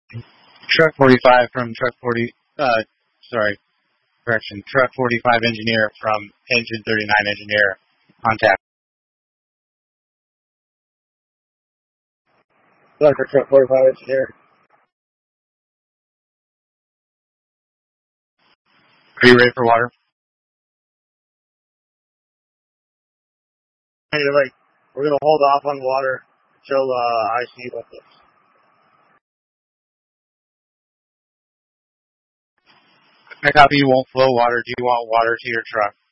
Truck 45 from Truck 40, Truck 45 engineer from Engine 39 engineer on tap. Dr. Truck 45 engineer. Are you ready for water? Hey, like, we're gonna hold off on water until I see what this. I copy you won't flow water. Do you want water to your truck?